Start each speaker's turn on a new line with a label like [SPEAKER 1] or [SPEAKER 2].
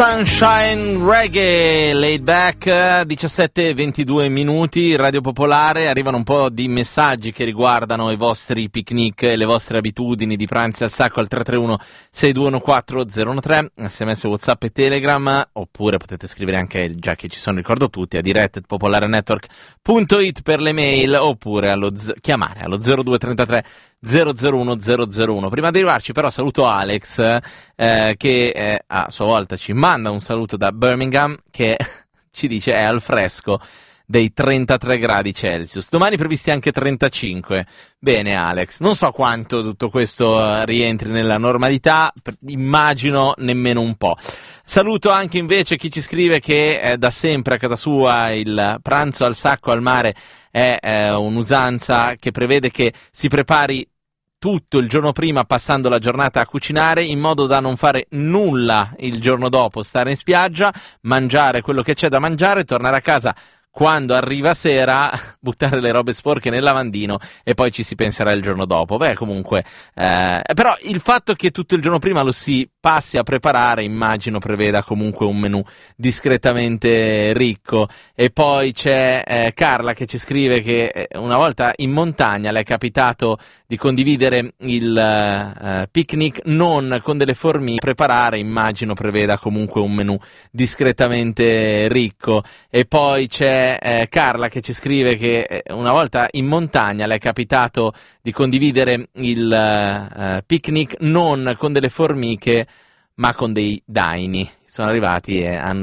[SPEAKER 1] Sunshine Reggae, laid back, 17:22 minuti, Radio Popolare. Arrivano un po' di messaggi che riguardano i vostri picnic e le vostre abitudini di pranzi al sacco al 331-6214013, sms, WhatsApp e Telegram, oppure potete scrivere anche, già che ci sono, ricordo tutti, a diretta@popolarenetwork.it per le mail, oppure chiamare allo 0233 001 001. Prima di arrivarci però saluto Alex, che a sua volta ci manda un saluto da Birmingham, che ci dice è al fresco dei 33 gradi Celsius. Domani previsti anche 35. Bene Alex, non so quanto tutto questo rientri nella normalità, immagino nemmeno un po'. Saluto anche invece chi ci scrive che da sempre a casa sua il pranzo al sacco al mare è un'usanza che prevede che si prepari tutto il giorno prima, passando la giornata a cucinare, in modo da non fare nulla il giorno dopo, stare in spiaggia, mangiare quello che c'è da mangiare, tornare a casa quando arriva sera, buttare le robe sporche nel lavandino e poi ci si penserà il giorno dopo. Beh, comunque, però il fatto che tutto il giorno prima lo si passi a preparare, immagino preveda comunque un menù discretamente ricco. E poi c'è Carla che ci scrive che una volta in montagna le è capitato di condividere il picnic non con delle formiche, preparare, immagino preveda comunque un menù discretamente ricco. E poi c'è Carla che ci scrive che una volta in montagna le è capitato di condividere il picnic non con delle formiche ma con dei daini. Sono arrivati e hanno